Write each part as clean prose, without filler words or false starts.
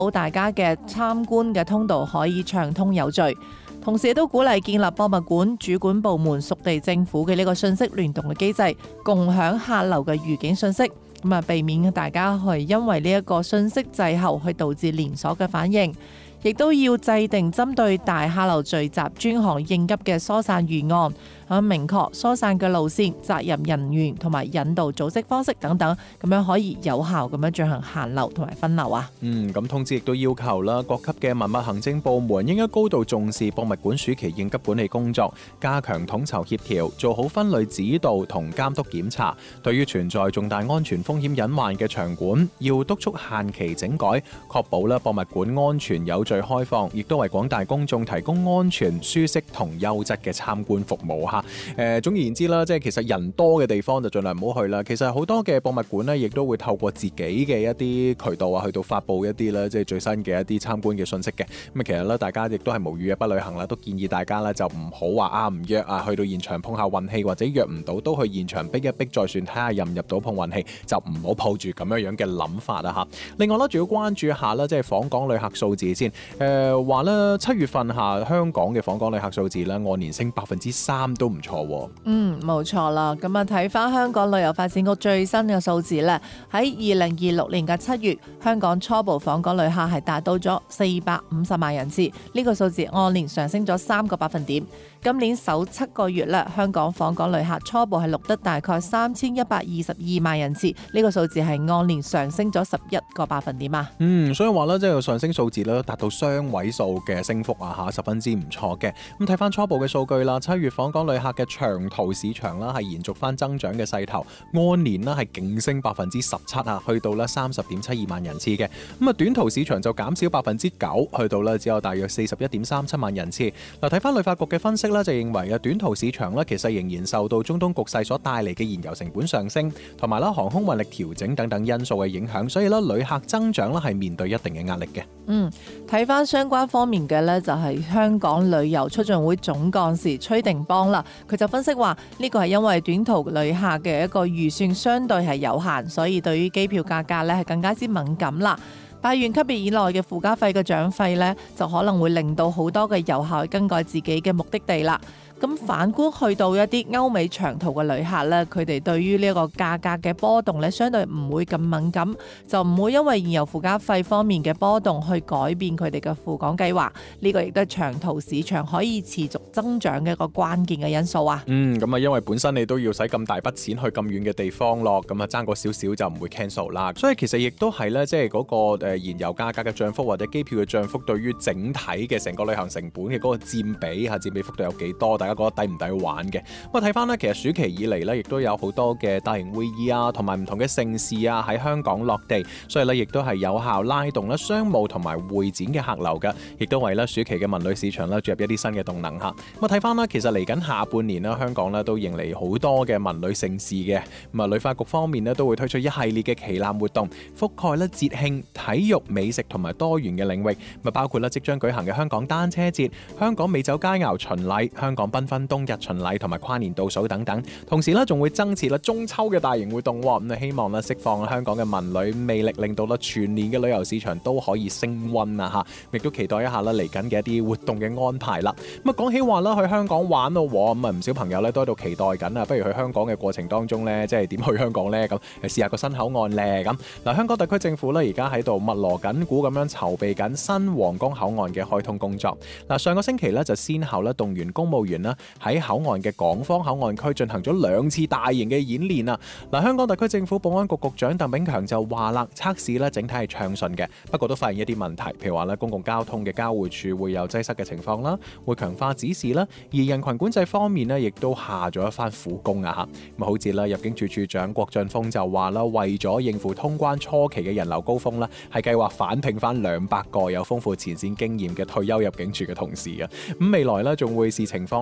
大家嘅參觀嘅通道可以暢通有序。同時亦都鼓勵建立博物館主管部門屬地政府嘅呢個信息聯動嘅機制，共享客流嘅預警信息，咁啊避免大家係因為呢一個信息滯後去導致連鎖嘅反應。亦都要制定針對大客流聚集專項應急嘅疏散預案，明確疏散嘅路線、責任人員同埋引導組織方式等等，咁樣可以有效咁樣進行限流同埋分流啊。 咁通知亦都要求啦，各級嘅文物行政部門應該高度重視博物館暑期應急管理工作，加強統籌協調，做好分類指導同監督檢查。對於存在重大安全風險隱患嘅場館，要督促限期整改，確保啦博物館安全有序開放，亦都為廣大公眾提供安全、舒適同優質嘅參觀服務嚇。總而言之啦，即係其實人多嘅地方就盡量唔好去啦。其實好多嘅博物館呢，亦都會透過自己嘅一啲渠道啊，去到發布一啲咧，即係最新嘅一啲參觀嘅信息嘅。咁其實咧，大家亦都係無預約不旅行啦，都建議大家咧就唔好話唔約啊，去到現場碰下運氣，或者約唔到都去現場逼一逼再算，睇下入唔入到碰運氣，就唔好抱住咁樣嘅諗法啊嚇。另外咧，仲要關注一下啦，即係訪港旅客數字先。話咧7月份下香港嘅訪港旅客數字咧按年升3%都唔錯喎。 冇錯啦。咁啊睇翻香港旅遊發展局最新嘅數字咧，喺2026年嘅7月，香港初步訪港旅客係達到咗450萬人次，呢個數字按年上升咗3個百分點。今年首7個月咧，香港訪港旅客初步係錄得大概3122萬人次，呢個數字係按年上升咗11個百分點啊。 所以話咧，即係上升數字咧達到雙位數嘅升幅啊嚇，十分之唔錯嘅。咁睇翻初步嘅數據啦，7月訪港旅客嘅長途市場啦係延續翻增長嘅勢頭，按年啦係勁升17%啊，去到咧30.72萬人次嘅。咁啊短途市場就減少9%，去到咧只有大約41.37萬人次。嗱，睇翻旅發局嘅分析咧，就認為啊短途市場咧其實仍然受到中東局勢所帶嚟嘅燃油成本上升，同埋啦航空運力調整等等因素嘅影響，所以咧旅客增長咧係面對一定嘅壓力嘅。 睇翻相關方面嘅呢，就係香港旅遊促進會總幹事崔定邦啦，佢就分析話呢個係因為短途旅客嘅一個預算相對係有限，所以對於機票價格呢係更加之敏感啦。8元級別以內嘅附加費嘅漲費呢，就可能會令到好多嘅遊客去更改自己嘅目的地啦。咁反觀去到一啲歐美長途嘅旅客咧，佢哋對於呢一個價格嘅波動咧，相對唔會咁敏感，就唔會因為燃油附加費方面嘅波動去改變佢哋嘅赴港計劃。呢個亦都係長途市場可以持續增長嘅一個關鍵嘅因素啊。 咁啊，因為本身你都要使咁大筆錢去咁遠嘅地方咯，咁啊爭過少少就唔會 cancel 啦。所以其實亦都係咧，即係嗰個燃油價格嘅漲幅或者機票嘅漲幅，對於整體嘅成個旅行成本嘅嗰個佔比幅度有幾多？大家覺得抵唔抵玩嘅？咁啊睇翻咧，其實暑期以嚟咧，亦都有好多嘅大型會議啊，同埋唔同嘅盛事啊喺香港落地，所以咧亦都係有效拉動咧商務同埋會展嘅客流嘅，亦都為咧暑期嘅文旅市場咧注入一啲新嘅動能嚇。咁啊睇翻啦，其實嚟緊下半年咧，香港咧都迎嚟好多嘅文旅盛事嘅。咁啊旅發局方面咧都會推出一系列嘅旗艦活動，覆蓋咧節慶、體育、美食同埋多元嘅領域。咁啊包括咧即將舉行嘅香港單車節、香港美酒佳肴巡禮、香港繽紛冬日巡禮同埋跨年倒數等等，同時咧仲會增設咧中秋嘅大型活動，咁啊希望咧釋放香港嘅文旅魅力，令到咧全年嘅旅遊市場都可以升溫啊嚇！亦都期待一下啦嚟緊嘅一啲活動嘅安排啦。咁啊講起話啦，去香港玩咯，咁啊唔少朋友咧都喺度期待緊啊，不如去香港嘅過程當中咧，即係點去香港咧？咁試下個新口岸咧咁。嗱，香港特區政府咧而家喺度密鑼緊鼓咁樣籌備緊新皇崗口岸嘅開通工作。嗱，上個星期咧就先後咧動員公務員啦喺口岸嘅港方口岸區進行咗2次大型嘅演練啊！嗱，香港特區政府保安局局長鄧炳強就話啦，測試咧整體係暢順嘅，不過都發現一啲問題，譬如話咧公共交通嘅交匯處會有擠塞嘅情況啦，會強化指示啦，而人群管制方面咧亦都下咗一番苦功啊！咁好似啦入境處處長郭俊峰就話啦，為咗應付通關初期嘅人流高峰啦，係計劃返聘翻200個有豐富前線經驗嘅退休入境處嘅同事啊！咁未來咧仲會視情況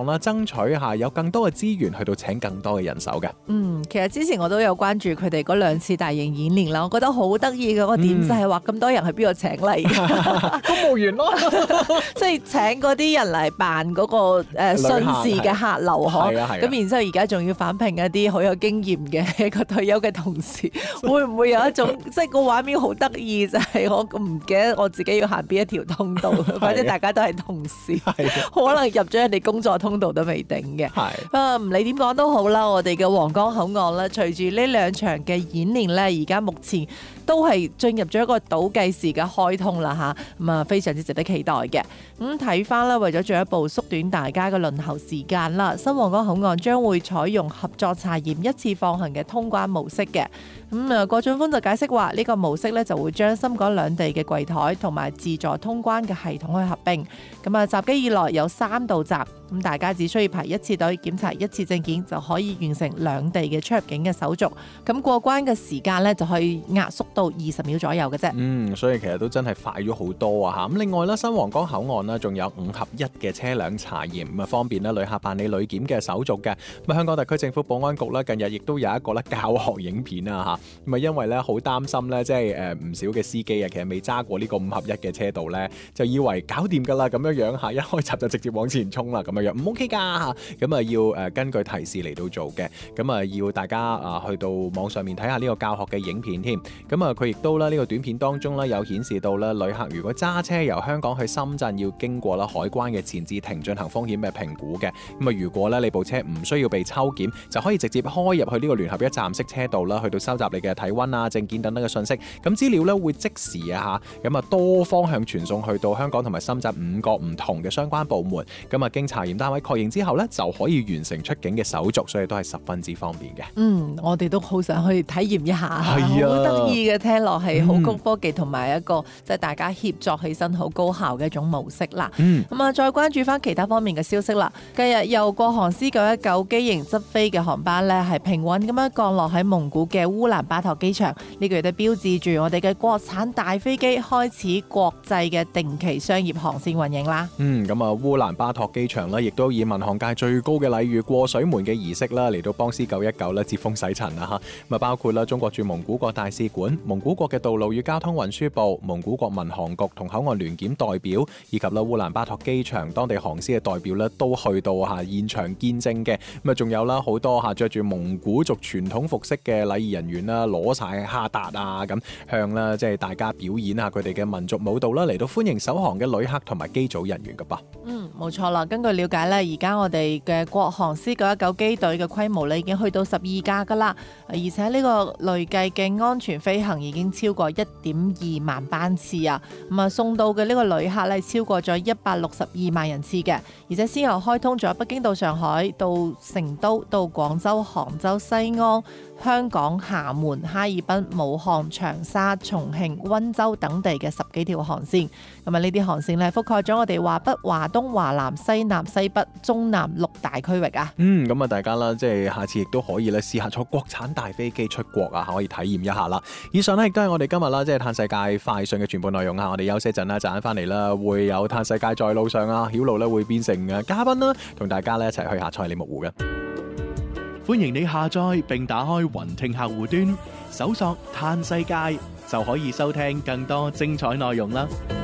啦，爭取下有更多嘅資源去到請更多嘅人手嘅。 其實之前我都有關注佢哋嗰2次大型演練啦，我覺得好得意嘅個點就係話咁多人係邊度請嚟？ 公務員咯， 即係請嗰啲人嚟辦嗰個順時嘅客流嗬。咁然之後而家仲要返聘一啲好有經驗嘅一個退休嘅同事，會唔會有一種即係個畫面好得意？就係我唔記得我自己要行邊一條通道，反正大家都係同事，可能入咗人哋工作通道都未定嘅。唔理點講都好啦，我哋嘅皇崗口岸咧，隨住呢2場嘅演練咧，而家目前都係進入咗一個倒計時嘅開通啦嚇，咁啊非常之值得期待嘅。咁睇翻咧，為咗進一步縮短大家嘅輪候時間啦，新皇崗口岸將會採用合作查驗一次放行嘅通關模式嘅。郭俊峰就解釋話，呢個模式咧就會將深港兩地嘅櫃台同埋自助通關嘅系統去合併。閘機以來有3道閘，咁大家只需要排1次隊檢查1次證件就可以完成兩地嘅出入境嘅手續。咁過關嘅時間咧就可以壓縮到20秒左右嘅啫。 所以其實都真係快咗好多啊嚇！咁另外咧，新皇崗口岸呢仲有5合1嘅車輛查驗，咁啊方便咧旅客辦理旅檢嘅手續嘅。咁香港特區政府保安局咧近日亦都有一個咧教學影片啊嚇。咁啊因為咧好擔心咧，即係唔少嘅司機啊，其實未揸過呢個5合1嘅車道咧，就以為搞掂㗎啦咁樣嚇，一開閘就直接往前衝啦咁樣唔 OK 㗎嚇。咁啊要根據提示嚟到做嘅。咁啊要大家去到網上面睇下呢個教學嘅影片添。咁啊佢亦都呢個短片當中有顯示到咧，旅客如果揸車由香港去深圳要經過海關嘅前置庭進行風險嘅評估嘅。咁啊如果你部車唔需要被抽檢，就可以直接開入去呢個聯合一站式車道啦，去到收集你嘅體溫啊、證件等等嘅信息。咁資料咧會即時啊嚇，咁啊多方向傳送去到香港同埋深圳5個唔同嘅相關部門。咁啊經查驗單位確認之後咧，就可以完成出境嘅手續，所以都係十分之方便嘅。 我哋都好想去體驗一下，好啊， 得意嘅，聽落係好高科技同埋一個即係大家協作起身好高效嘅一種模式啦。再關注翻其他方面嘅消息啦。近日由國航 C919 機型執飛嘅航班咧，係平穩咁樣降落喺蒙古嘅烏蘭巴托機場，呢個亦都標誌住我哋嘅國產大飛機開始國際嘅定期商業航線運營啦。 烏蘭巴托機場咧，亦都以民航界最高嘅禮遇過水門嘅儀式啦，嚟到幫 C919咧接風洗塵啦嚇。包括啦中國駐蒙古國大使館、蒙古國嘅道路與交通運輸部、蒙古國民航局同口岸聯檢代表，以及啦烏蘭巴托機場當地航司嘅代表咧，都去到現場見證嘅。仲有啦好多着住蒙古族傳統服飾嘅禮儀人員啦，攞晒哈達啊咁向啦即係大家表演下佢哋嘅民族舞蹈啦，嚟到歡迎首航嘅旅客同埋機組人員噶噃。 冇錯啦。根據了解咧，而家我哋嘅國航 C919 機隊嘅規模咧已經去到12架噶啦，而且呢個累計嘅安全飛行已經超過1.2萬班次啊！送到嘅呢個旅客咧超過咗162萬人次嘅，而且先後開通咗北京到上海、到成都、到廣州、杭州、西安、香港、廈門、哈爾濱、武漢、長沙、重慶、溫州等地嘅10幾條航線。呢啲航線咧覆蓋咗我哋華北、華東、華南、西南、西北、中南6大區域啊。 大家啦，即係下次亦都可以咧試下坐國產大飛機出國啊，可以體驗一下啦。以上呢，亦都係我哋今日啦，即係嘆世界快訊嘅全部內容啊。我哋休息一陣啦，陣間翻嚟啦，會有嘆世界在路上啊，曉露咧會變成嘉賓啦，同大家咧一齊去下賽里木湖嘅。 歡迎你下載並打開雲聽客戶端，搜索嘆世界就可以收聽更多精彩內容啦。